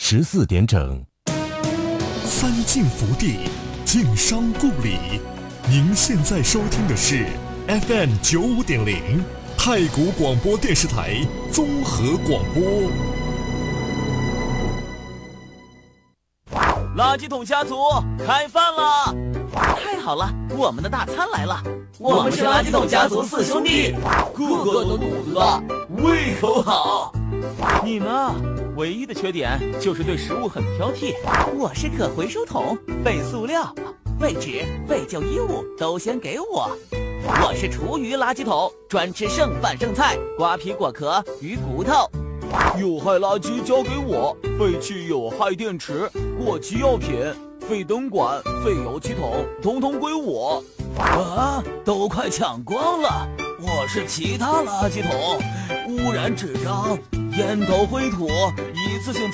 14点整。 三晋福地，晋商故里。您现在收听的是 FM 95.0太谷广播电视台综合广播。 垃圾桶家族开饭了！太好了，我们的大餐来了！我们是垃圾桶家族4兄弟，个个都肚子大，胃口好。你呢？唯一的缺点就是对食物很挑剔。我是可回收桶，废塑料、废纸、废旧衣物都先给我。我是厨余垃圾桶，专吃剩饭剩菜、瓜皮果壳、鱼骨头。有害垃圾交给我，废弃有害电池、过期药品、废灯管、废油漆桶，统统归我。啊，都快抢光了！我是其他垃圾桶，污染纸张、烟头灰土、一次性